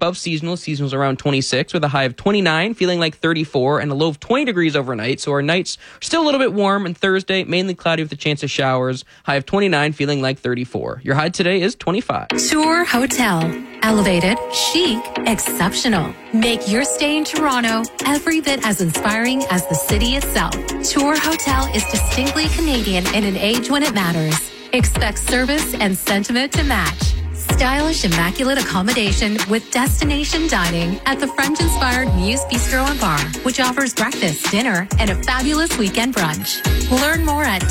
above seasonal. Seasonal's around 26 with a high of 29, feeling like 34, and a low of 20 degrees overnight. So our nights are still a little bit warm. And Thursday, mainly cloudy with a chance of showers. High of 29, feeling like 34. Your high today is 25. Tour Hotel. Elevated, chic, exceptional. Make your stay in Toronto every bit as inspiring as the city itself. Tour Hotel is distinctly Canadian in an age when it matters. Expect service and sentiment to match. Stylish, immaculate accommodation with destination dining at the French-inspired Muse Bistro and Bar, which offers breakfast, dinner, and a fabulous weekend brunch. Learn more at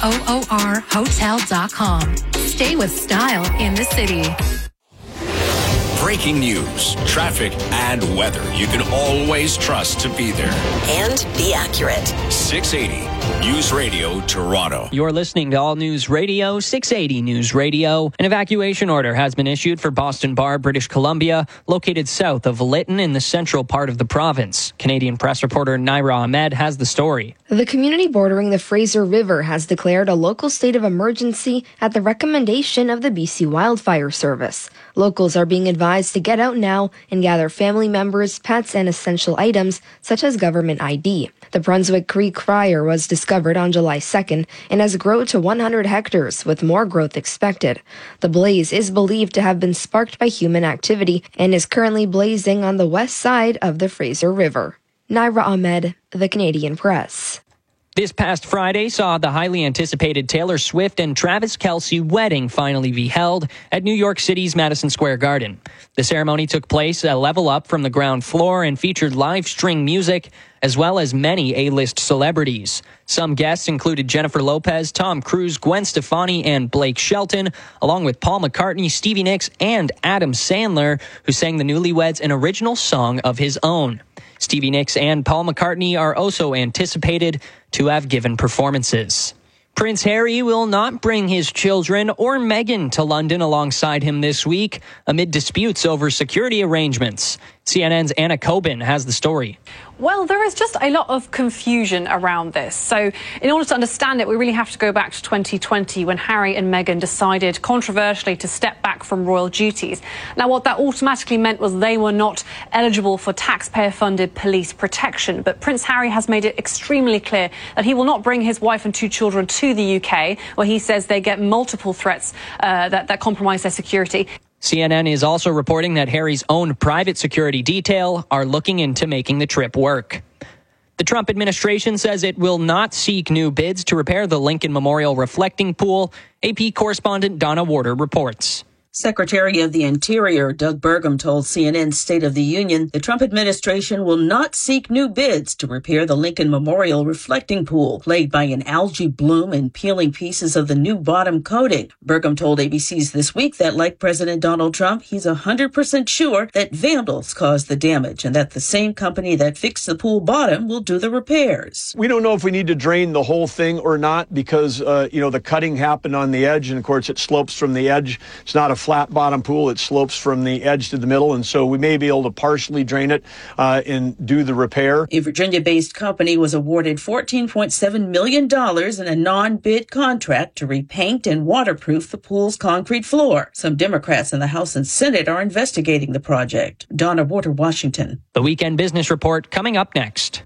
toorhotel.com. Stay with style in the city. Breaking news, traffic, and weather you can always trust to be there. And be accurate. 680 News Radio Toronto. You're listening to All News Radio, 680 News Radio. An evacuation order has been issued for Boston Bar, British Columbia, located south of Lytton in the central part of the province. Canadian press reporter Naira Ahmed has the story. The community bordering the Fraser River has declared a local state of emergency at the recommendation of the BC Wildfire Service. Locals are being advised to get out now and gather family members, pets, and essential items such as government ID. The Brunswick Creek fire was discovered on July 2nd and has grown to 100 hectares, with more growth expected. The blaze is believed to have been sparked by human activity and is currently blazing on the west side of the Fraser River. Naira Ahmed, The Canadian Press. This past Friday saw the highly anticipated Taylor Swift and Travis Kelce wedding finally be held at New York City's Madison Square Garden. The ceremony took place a level up from the ground floor and featured live string music, as well as many A-list celebrities. Some guests included Jennifer Lopez, Tom Cruise, Gwen Stefani, and Blake Shelton, along with Paul McCartney, Stevie Nicks, and Adam Sandler, who sang the newlyweds an original song of his own. Stevie Nicks and Paul McCartney are also anticipated to have given performances. Prince Harry will not bring his children or Meghan to London alongside him this week amid disputes over security arrangements. CNN's Anna Coben has the story. Well, there is just a lot of confusion around this. So in order to understand it, we really have to go back to 2020 when Harry and Meghan decided controversially to step back from royal duties. Now, what that automatically meant was they were not eligible for taxpayer-funded police protection. But Prince Harry has made it extremely clear that he will not bring his wife and 2 children to the UK, where he says they get multiple threats that compromise their security. CNN is also reporting that Harry's own private security detail are looking into making the trip work. The Trump administration says it will not seek new bids to repair the Lincoln Memorial reflecting pool. AP correspondent Donna Warder reports. Secretary of the Interior Doug Burgum told CNN's State of the Union the Trump administration will not seek new bids to repair the Lincoln Memorial reflecting pool, plagued by an algae bloom and peeling pieces of the new bottom coating. Burgum told ABC's This Week that, like President Donald Trump, he's 100% sure that vandals caused the damage and that the same company that fixed the pool bottom will do the repairs. We don't know if we need to drain the whole thing or not because, the cutting happened on the edge, and of course it slopes from the edge. It's not a flat bottom pool. It slopes from the edge to the middle, and so we may be able to partially drain it and do the repair. A Virginia-based company was awarded $14.7 million in a non-bid contract to repaint and waterproof the pool's concrete floor. Some Democrats in the House and Senate are investigating the project. Donna Warder, Washington. The Weekend Business Report coming up next.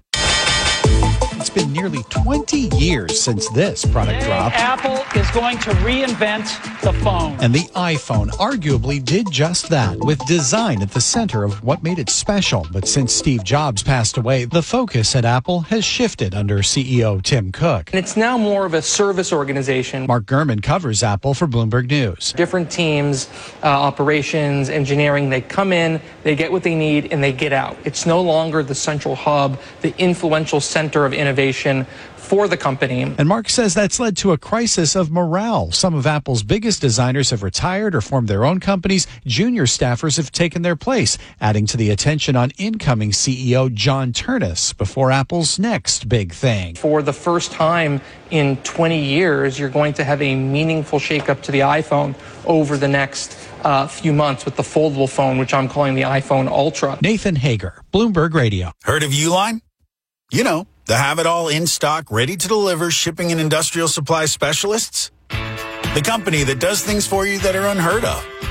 It's been nearly 20 years since this product dropped. Apple is going to reinvent the phone. And the iPhone arguably did just that, with design at the center of what made it special. But since Steve Jobs passed away, the focus at Apple has shifted under CEO Tim Cook. It's now more of a service organization. Mark Gurman covers Apple for Bloomberg News. Different teams, operations, engineering, they come in, they get what they need, and they get out. It's no longer the central hub, the influential center of innovation for the company. And Mark says that's led to a crisis of morale. Some of Apple's biggest designers have retired or formed their own companies. Junior staffers have taken their place, adding to the attention on incoming CEO John Ternus before Apple's next big thing. For the first time in 20 years, you're going to have a meaningful shakeup to the iPhone over the next few months with the foldable phone, which I'm calling the iPhone Ultra. Nathan Hager, Bloomberg Radio. Heard of Uline? You know, the have-it-all in-stock, ready-to-deliver shipping and industrial supply specialists? The company that does things for you that are unheard of.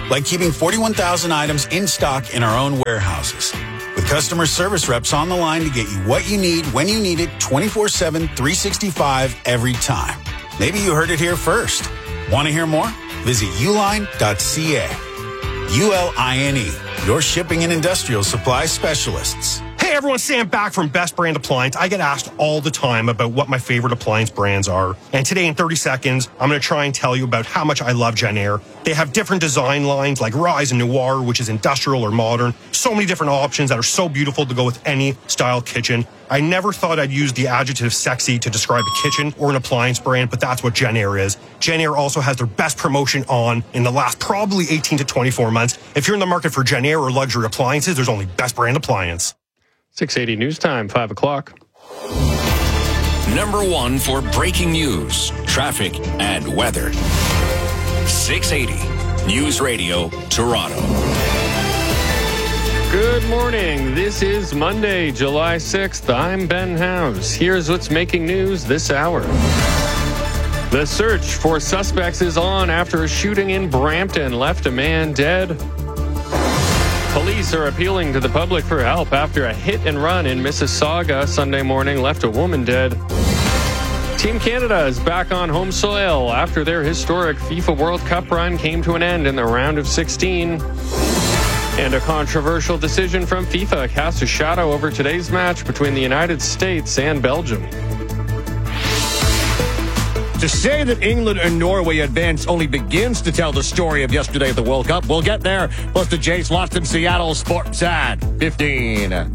like keeping 41,000 items in stock in our own warehouses. With customer service reps on the line to get you what you need when you need it 24/7, 365 every time. Maybe you heard it here first. Want to hear more? Visit uline.ca. ULINE, your shipping and industrial supply specialists. Hey everyone, Sam back from Best Brand Appliance. I get asked all the time about what my favorite appliance brands are. And today in 30 seconds, I'm going to try and tell you about how much I love Jenn-Air. They have different design lines like Rise and Noir, which is industrial or modern. So many different options that are so beautiful to go with any style kitchen. I never thought I'd use the adjective sexy to describe a kitchen or an appliance brand, but that's what Jenn-Air is. Jenn-Air also has their best promotion on in the last probably 18 to 24 months. If you're in the market for Jenn-Air or luxury appliances, there's only Best Brand Appliance. 680 News Time, 5 o'clock. Number one for breaking news, traffic, and weather. 680 News Radio, Toronto. Good morning. This is Monday, July 6th. I'm Ben House. Here's what's making news this hour. The search for suspects is on after a shooting in Brampton left a man dead. Police are appealing to the public for help after a hit and run in Mississauga Sunday morning left a woman dead. Team Canada is back on home soil after their historic FIFA World Cup run came to an end in the round of 16. And a controversial decision from FIFA casts a shadow over today's match between the United States and Belgium. To say that England and Norway advance only begins to tell the story of yesterday at the World Cup. We'll get there. Plus the Jace Watson Seattle Sports at 15.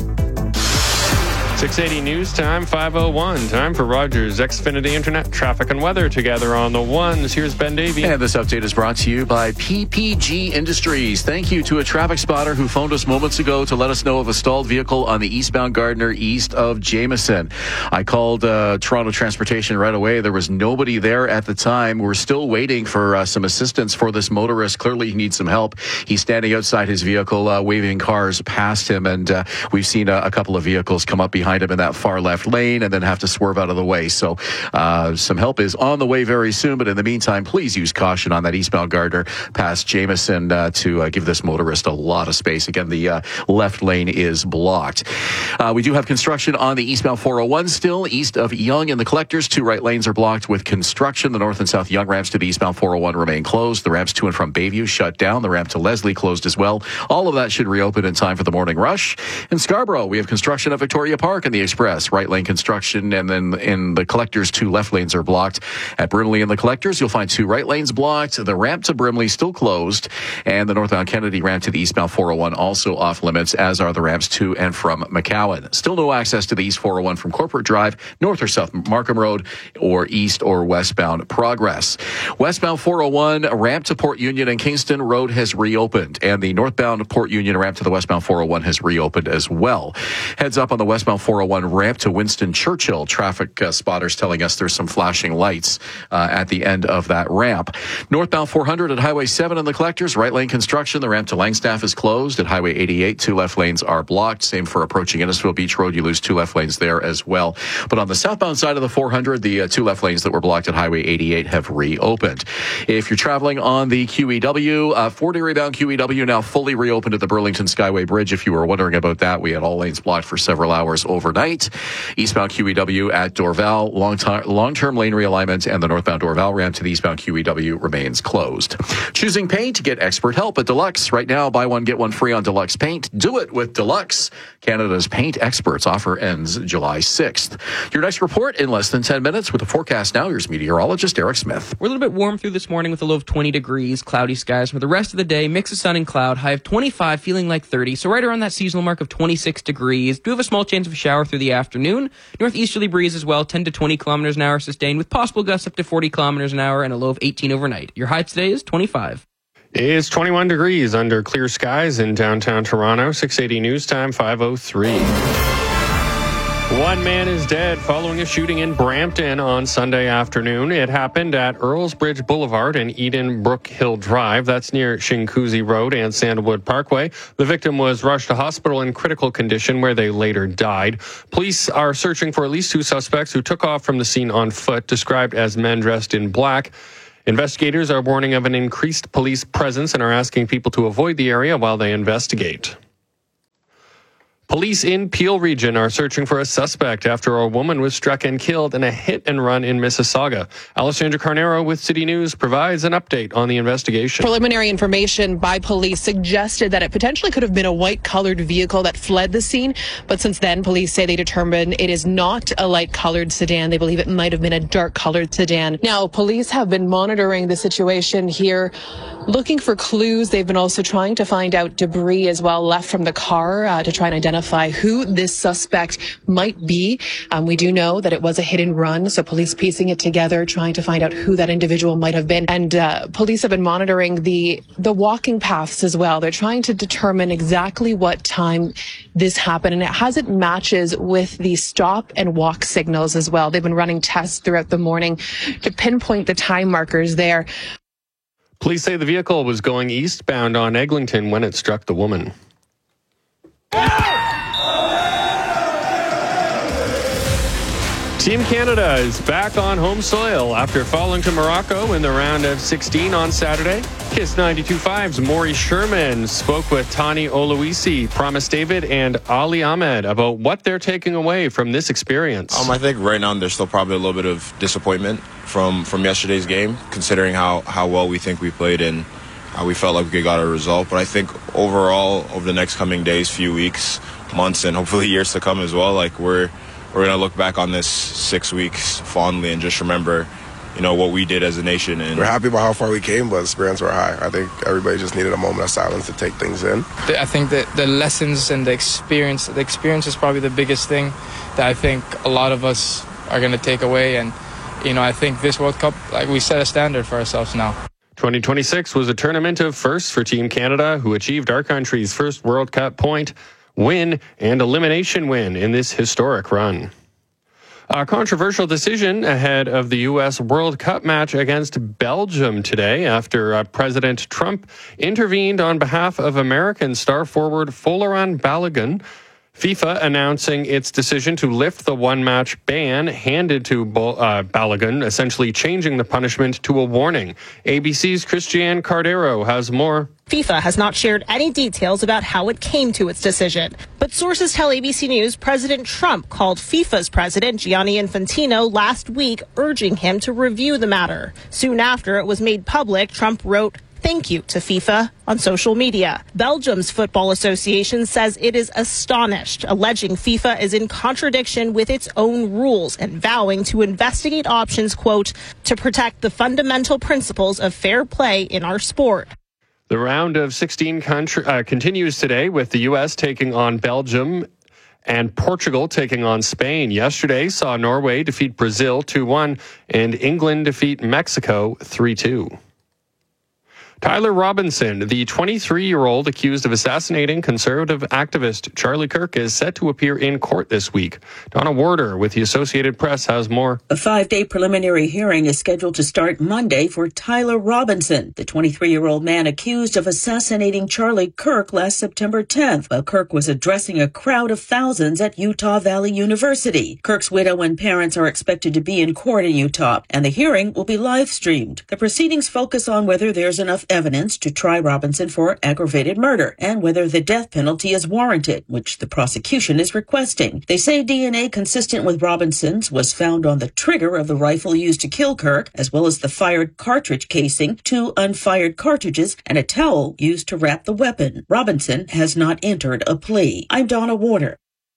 680 News Time, 5:01. Time for Rogers Xfinity Internet traffic and weather together on the ones. Here's Ben Davey. And this update is brought to you by PPG Industries. Thank you to a traffic spotter who phoned us moments ago to let us know of a stalled vehicle on the eastbound Gardiner east of Jameson. I called Toronto Transportation right away. There was nobody there at the time. We're still waiting for some assistance for this motorist. Clearly he needs some help. He's standing outside his vehicle, waving cars past him, and we've seen a couple of vehicles come up behind him in that far left lane and then have to swerve out of the way. So some help is on the way very soon, but in the meantime, please use caution on that eastbound Gardiner past Jameson to give this motorist a lot of space. Again, the left lane is blocked. We do have construction on the eastbound 401 still, east of Yonge and the Collectors. Two right lanes are blocked with construction. The north and south Yonge ramps to the eastbound 401 remain closed. The ramps to and from Bayview shut down. The ramp to Leslie closed as well. All of that should reopen in time for the morning rush. In Scarborough, we have construction at Victoria Park and the Express. Right lane construction, and then in the Collectors, two left lanes are blocked. At Brimley and the Collectors, you'll find two right lanes blocked. The ramp to Brimley still closed, and the northbound Kennedy ramp to the eastbound 401 also off limits, as are the ramps to and from McCowan. Still no access to the east 401 from Corporate Drive, north or south Markham Road, or east or westbound Progress. Westbound 401 ramp to Port Union and Kingston Road has reopened, and the northbound Port Union ramp to the westbound 401 has reopened as well. Heads up on the westbound 401 ramp to Winston Churchill. Traffic spotters telling us there's some flashing lights at the end of that ramp. Northbound 400 at Highway 7 in the Collectors, right lane construction. The ramp to Langstaff is closed. At Highway 88, two left lanes are blocked. Same for approaching Innisfil Beach Road. You lose two left lanes there as well. But on the southbound side of the 400, the two left lanes that were blocked at Highway 88 have reopened. If you're traveling on the QEW, Fort Erie bound QEW now fully reopened at the Burlington Skyway Bridge. If you were wondering about that, we had all lanes blocked for several hours overnight. Eastbound QEW at Dorval, long-term lane realignment, and the northbound Dorval ramp to the eastbound QEW remains closed. Choosing paint? Get expert help at Deluxe. Right now, buy one, get one free on Deluxe Paint. Do it with Deluxe. Canada's paint experts. Offer ends July 6th. Your next report in less than 10 minutes with the forecast now. Here's meteorologist Eric Smith. We're a little bit warm through this morning with a low of 20 degrees, cloudy skies. For the rest of the day, mix of sun and cloud, high of 25, feeling like 30. So right around that seasonal mark of 26 degrees. Do have a small chance of a shower through the afternoon. Northeasterly breeze as well, 10 to 20 kilometers an hour sustained with possible gusts up to 40 kilometers an hour and a low of 18 overnight. Your high today is 25. It's 21 degrees under clear skies in downtown Toronto. 680 News Time, 5:03. One man is dead following a shooting in Brampton on Sunday afternoon. It happened at Earlsbridge Boulevard and Edenbrook Hill Drive. That's near Shinkuzi Road and Sandalwood Parkway. The victim was rushed to hospital in critical condition where they later died. Police are searching for at least two suspects who took off from the scene on foot, described as men dressed in black. Investigators are warning of an increased police presence and are asking people to avoid the area while they investigate. Police in Peel region are searching for a suspect after a woman was struck and killed in a hit and run in Mississauga. Alessandra Carnero with City News provides an update on the investigation. Preliminary information by police suggested that it potentially could have been a white-colored vehicle that fled the scene, but since then, police say they determined it is not a light-colored sedan. They believe it might have been a dark-colored sedan. Now, police have been monitoring the situation here, looking for clues. They've been also trying to find out debris as well left from the car to try and identify who this suspect might be. We do know that it was a hit and run, so police piecing it together, trying to find out who that individual might have been. And police have been monitoring the walking paths as well. They're trying to determine exactly what time this happened, and it has it matches with the stop and walk signals as well. They've been running tests throughout the morning to pinpoint the time markers there. Police say the vehicle was going eastbound on Eglinton when it struck the woman. Team Canada is back on home soil after falling to Morocco in the round of 16 on Saturday. Kiss 92.5's Maury Sherman spoke with Tani Oluisi, Promise David, and Ali Ahmed about what they're taking away from this experience. I think right now there's still probably a little bit of disappointment from yesterday's game, considering how well we think we played and how we felt like we got a result. But I think overall, over the next coming days, few weeks, months, and hopefully years to come as well, like we're going to look back on this 6 weeks fondly and just remember, what we did as a nation. And we're happy about how far we came, but spirits were high. I think everybody just needed a moment of silence to take things in. I think that the lessons and the experience is probably the biggest thing that I think a lot of us are going to take away. And, I think this World Cup, we set a standard for ourselves now. 2026 was a tournament of firsts for Team Canada, who achieved our country's first World Cup point, win, and elimination win in this historic run. A controversial decision ahead of the U.S. World Cup match against Belgium today after President Trump intervened on behalf of American star forward Folarin Balogun. FIFA announcing its decision to lift the one-match ban handed to Balogun, essentially changing the punishment to a warning. ABC's Christiane Cardero has more. FIFA has not shared any details about how it came to its decision. But sources tell ABC News President Trump called FIFA's president, Gianni Infantino, last week, urging him to review the matter. Soon after it was made public, Trump wrote, "Thank you" to FIFA on social media. Belgium's Football Association says it is astonished, alleging FIFA is in contradiction with its own rules and vowing to investigate options, quote, to protect the fundamental principles of fair play in our sport. The round of 16 continues today with the U.S. taking on Belgium and Portugal taking on Spain. Yesterday saw Norway defeat Brazil 2-1 and England defeat Mexico 3-2. Tyler Robinson, the 23-year-old accused of assassinating conservative activist Charlie Kirk, is set to appear in court this week. Donna Warder with the Associated Press has more. A 5-day preliminary hearing is scheduled to start Monday for Tyler Robinson, the 23-year-old man accused of assassinating Charlie Kirk last September 10th, while Kirk was addressing a crowd of thousands at Utah Valley University. Kirk's widow and parents are expected to be in court in Utah, and the hearing will be live-streamed. The proceedings focus on whether there's enough evidence to try Robinson for aggravated murder and whether the death penalty is warranted, which the prosecution is requesting. They say DNA consistent with Robinson's was found on the trigger of the rifle used to kill Kirk, as well as the fired cartridge casing, 2 unfired cartridges, and a towel used to wrap the weapon. Robinson has not entered a plea. I'm Donna Warder.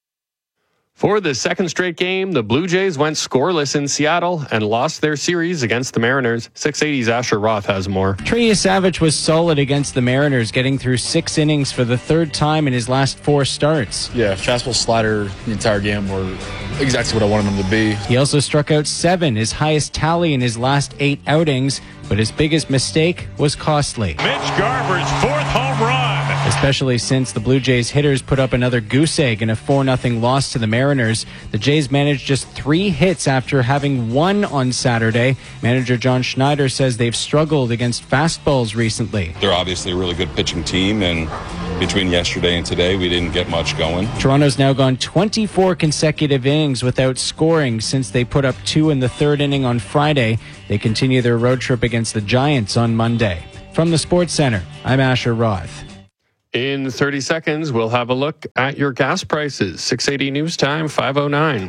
For the second straight game, the Blue Jays went scoreless in Seattle and lost their series against the Mariners. 680's Asher Roth has more. Trey Savage was solid against the Mariners, getting through 6 innings for the third time in his last 4 starts. Yeah, fastball, slider the entire game were exactly what I wanted them to be. He also struck out 7, his highest tally in his last 8 outings, but his biggest mistake was costly. Mitch Garver's 4th home run. Especially since the Blue Jays hitters put up another goose egg in a 4-0 loss to the Mariners. The Jays managed just 3 hits after having 1 on Saturday. Manager John Schneider says they've struggled against fastballs recently. They're obviously a really good pitching team, and between yesterday and today, we didn't get much going. Toronto's now gone 24 consecutive innings without scoring since they put up 2 in the third inning on Friday. They continue their road trip against the Giants on Monday. From the Sports Center, I'm Asher Roth. In 30 seconds, we'll have a look at your gas prices. 680 News Time, 5:09.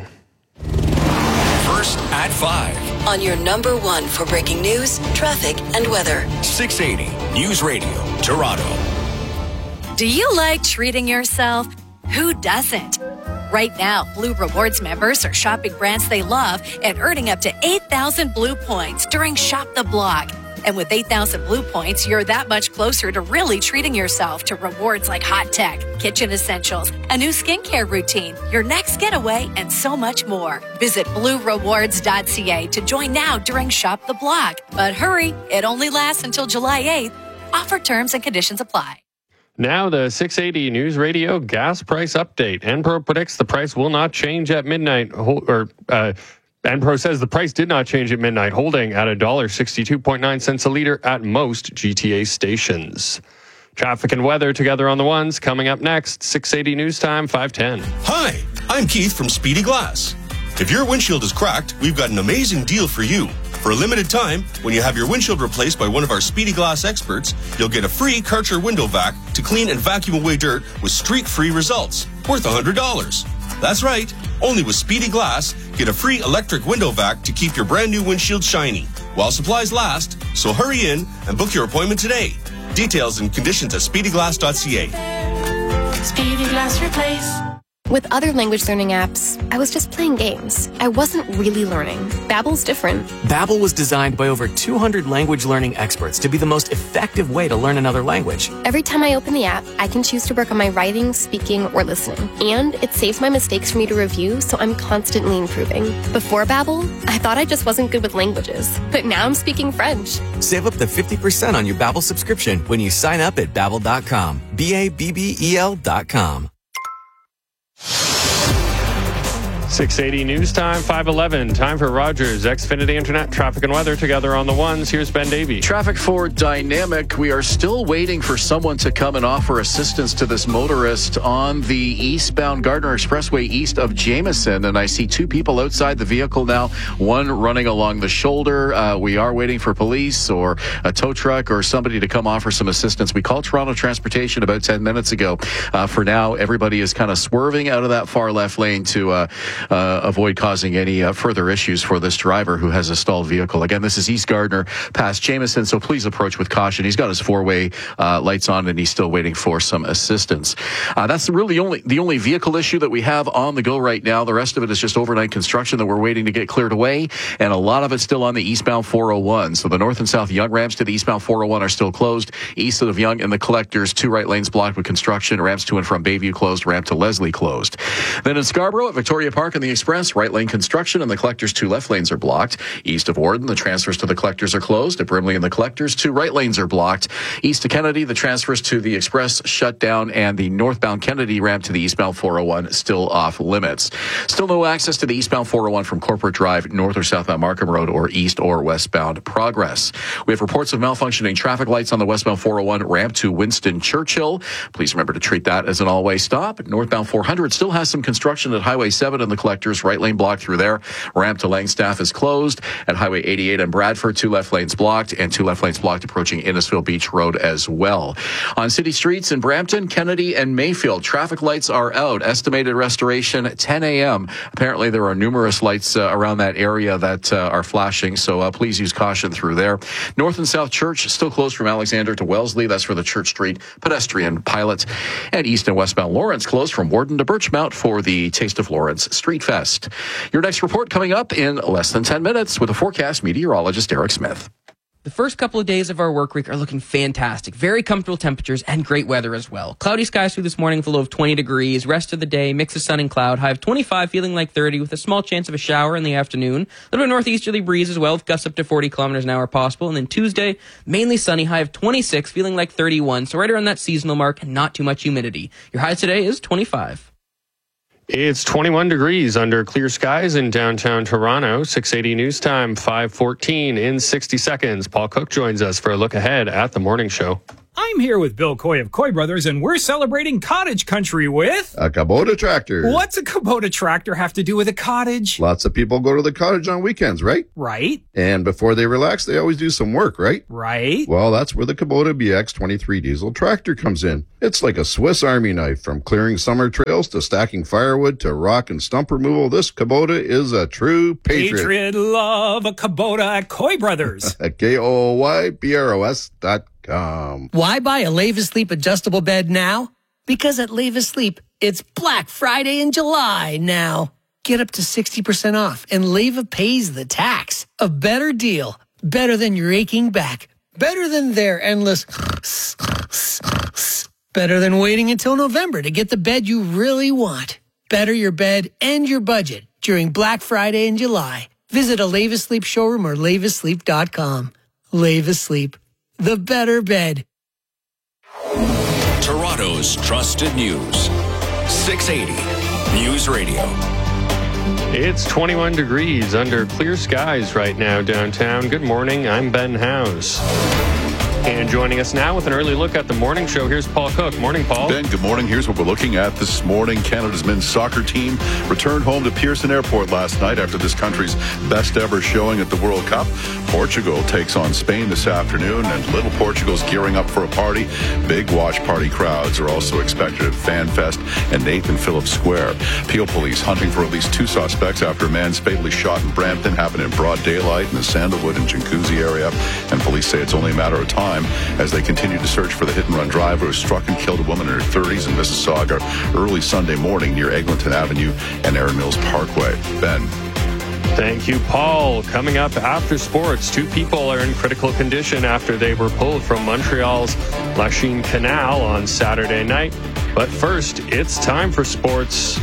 First at 5. On your number one for breaking news, traffic, and weather. 680 News Radio, Toronto. Do you like treating yourself? Who doesn't? Right now, Blue Rewards members are shopping brands they love and earning up to 8,000 Blue points during Shop the Block. And with 8,000 Blue points, you're that much closer to really treating yourself to rewards like hot tech, kitchen essentials, a new skincare routine, your next getaway, and so much more. Visit bluerewards.ca to join now during Shop the Block. But hurry, it only lasts until July 8th. Offer terms and conditions apply. Now the 680 News Radio gas price update. Enpro predicts the price will not change at midnight, Enpro says the price did not change at midnight, holding at $1.62.9 a liter at most GTA stations. Traffic and weather together on the ones coming up next. 680 News Time, 5:10. Hi, I'm Keith from Speedy Glass. If your windshield is cracked, we've got an amazing deal for you. For a limited time, when you have your windshield replaced by one of our Speedy Glass experts, you'll get a free Karcher window vac to clean and vacuum away dirt with streak-free results, worth $100. That's right. Only with Speedy Glass, get a free electric window vac to keep your brand new windshield shiny while supplies last. So hurry in and book your appointment today. Details and conditions at speedyglass.ca. Speedy Glass Replace. With other language learning apps, I was just playing games. I wasn't really learning. Babbel's different. Babbel was designed by over 200 language learning experts to be the most effective way to learn another language. Every time I open the app, I can choose to work on my writing, speaking, or listening. And it saves my mistakes for me to review, so I'm constantly improving. Before Babbel, I thought I just wasn't good with languages. But now I'm speaking French. Save up to 50% on your Babbel subscription when you sign up at Babbel.com. Babbel.com. 680 News Time, 5:11. Time for Rogers Xfinity Internet traffic and weather together on the ones. Here's Ben Davey. Traffic for Dynamic. We are still waiting for someone to come and offer assistance to this motorist on the eastbound Gardner Expressway east of Jameson. And I see 2 people outside the vehicle now, one running along the shoulder. We are waiting for police or a tow truck or somebody to come offer some assistance. We called Toronto Transportation about 10 minutes ago. For now, everybody is kind of swerving out of that far left lane to avoid causing any further issues for this driver who has a stalled vehicle. Again, this is East Gardner past Jameson, so please approach with caution. He's got his 4-way lights on, and he's still waiting for some assistance. That's really the only vehicle issue that we have on the go right now. The rest of it is just overnight construction that we're waiting to get cleared away, and a lot of it's still on the eastbound 401. So the north and south Yonge ramps to the eastbound 401 are still closed. East of Yonge and the collectors, 2 right lanes blocked with construction. Ramps to and from Bayview closed. Ramp to Leslie closed. Then in Scarborough at Victoria Park and the Express, right lane construction and the collectors 2 left lanes are blocked. East of Warden, the transfers to the collectors are closed. At Brimley and the collectors, 2 right lanes are blocked. East of Kennedy, the transfers to the Express shut down, and the northbound Kennedy ramp to the eastbound 401 still off limits. Still no access to the eastbound 401 from Corporate Drive, north or southbound Markham Road, or east or westbound Progress. We have reports of malfunctioning traffic lights on the westbound 401 ramp to Winston Churchill. Please remember to treat that as an all-way stop. Northbound 400 still has some construction at Highway 7 and the collectors. Right lane blocked through there. Ramp to Langstaff is closed. At Highway 88 and Bradford, 2 left lanes blocked, and 2 left lanes blocked approaching Innisfil Beach Road as well. On city streets in Brampton, Kennedy, and Mayfield, traffic lights are out. Estimated restoration 10 a.m. Apparently, there are numerous lights around that area that are flashing, so please use caution through there. North and South Church still closed from Alexander to Wellesley. That's for the Church Street pedestrian pilot. And east and westbound Lawrence closed from Warden to Birchmount for the Taste of Lawrence Street Fest. Your next report coming up in less than 10 minutes with a forecast meteorologist Eric Smith. The first couple of days of our work week are looking fantastic. Very comfortable temperatures and great weather as well. Cloudy skies through this morning with a low of 20 degrees. Rest of the day, mix of sun and cloud. High of 25, feeling like 30 with a small chance of a shower in the afternoon. A little bit northeasterly breeze as well with gusts up to 40 kilometers an hour possible. And then Tuesday, mainly sunny. High of 26, feeling like 31. So right around that seasonal mark and not too much humidity. Your high today is 25. It's 21 degrees under clear skies in downtown Toronto. 680 News Time, 5:14 in 60 seconds. Paul Cook joins us for a look ahead at the morning show. I'm here with Bill Coy of Coy Brothers, and we're celebrating cottage country with... a Kubota tractor. What's a Kubota tractor have to do with a cottage? Lots of people go to the cottage on weekends, right? Right. And before they relax, they always do some work, right? Right. Well, that's where the Kubota BX23 diesel tractor comes in. It's like a Swiss Army knife. From clearing summer trails to stacking firewood to rock and stump removal, this Kubota is a true patriot. Patriot love a Kubota at Coy Brothers. At KOYBROS.com. Why buy a Lave Asleep adjustable bed now? Because at Lave Asleep, it's Black Friday in July now. Get up to 60% off, and Lave pays the tax. A better deal. Better than your aching back. Better than their endless... Better than waiting until November to get the bed you really want. Better your bed and your budget during Black Friday in July. Visit a Lave Asleep showroom or laveasleep.com. Lave Asleep. The better bed. Toronto's trusted news. 680 News Radio. It's 21 degrees under clear skies right now downtown. Good morning. I'm Ben House. And joining us now with an early look at the morning show, here's Paul Cook. Morning, Paul. Ben, good morning. Here's what we're looking at this morning. Canada's men's soccer team returned home to Pearson Airport last night after this country's best ever showing at the World Cup. Portugal takes on Spain this afternoon, and little Portugal's gearing up for a party. Big watch party crowds are also expected at FanFest and Nathan Phillips Square. Peel police hunting for at least 2 suspects after a man's fatally shot in Brampton happened in broad daylight in the Sandalwood and Jacuzzi area, and police say it's only a matter of time as they continue to search for the hit-and-run driver who struck and killed a woman in her 30s in Mississauga early Sunday morning near Eglinton Avenue and Erin Mills Parkway. Ben. Thank you, Paul. Coming up after sports, 2 people are in critical condition after they were pulled from Montreal's Lachine Canal on Saturday night. But first, it's time for sports.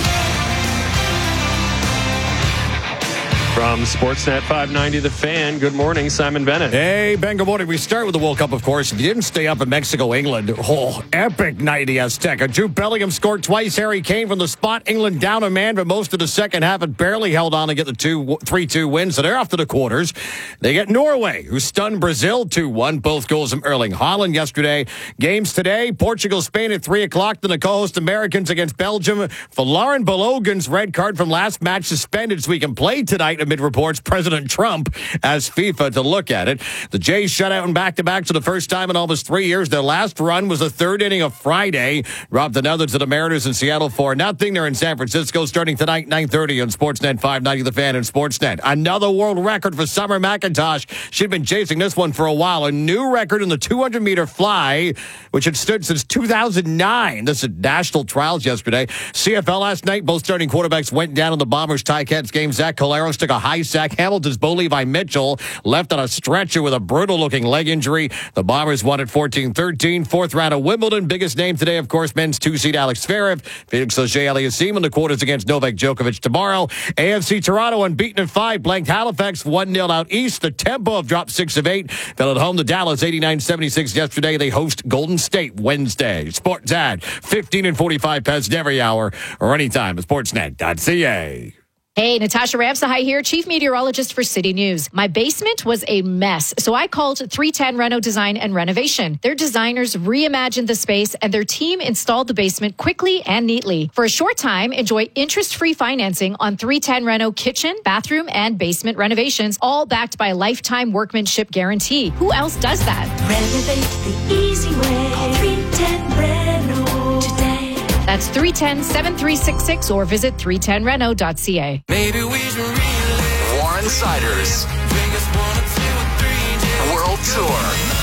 From Sportsnet 590, The Fan, good morning, Simon Bennett. Hey, Ben, good morning. We start with the World Cup, of course. If you didn't stay up in Mexico, England, epic night, the Azteca. Jude Bellingham scored twice. Harry Kane from the spot. England down a man, but most of the second half and barely held on to get the 3-2 win. So they're off to the quarters. They get Norway, who stunned Brazil 2-1. Both goals from Erling Haaland yesterday. Games today, Portugal, Spain at 3 o'clock. Then the co-host Americans against Belgium. For Lauren Balogun's red card from last match suspended so he can play tonight. Amid reports President Trump asks FIFA to look at it. The Jays shut out in back-to-back for the first time in almost 3 years. Their last run was the 3rd inning of Friday. Robbed another to the Mariners in Seattle 4-0. They're in San Francisco starting tonight, 9:30 on Sportsnet 590 The Fan and Sportsnet. Another world record for Summer McIntosh. She'd been chasing this one for a while. A new record in the 200-meter fly, which had stood since 2009. This at national trials yesterday. CFL last night, both starting quarterbacks went down in the Bombers-Ticats game. Zach Collaros took a high sack. Hamilton's Bo Levi Mitchell left on a stretcher with a brutal-looking leg injury. The Bombers won at 14-13. 4th round of Wimbledon. Biggest name today, of course, men's 2-seed Alex Zverev. Felix Auger-Aliassime in the quarters against Novak Djokovic tomorrow. AFC Toronto unbeaten in 5. Blanked Halifax 1-0 out east. The Tempo have dropped 6 of 8. Fell at home to Dallas 89-76 yesterday. They host Golden State Wednesday. Sports ad 15 and 45 past every hour or anytime at sportsnet.ca. Hey, Natasha Ramsahai here, Chief Meteorologist for City News. My basement was a mess, so I called 310 Reno Design and Renovation. Their designers reimagined the space, and their team installed the basement quickly and neatly. For a short time, enjoy interest-free financing on 310 Reno kitchen, bathroom, and basement renovations, all backed by a lifetime workmanship guarantee. Who else does that? Renovate the easy way. Call 310 Reno today. That's 310-7366 or visit 310reno.ca. Maybe we should relive Warren Siders World Tour.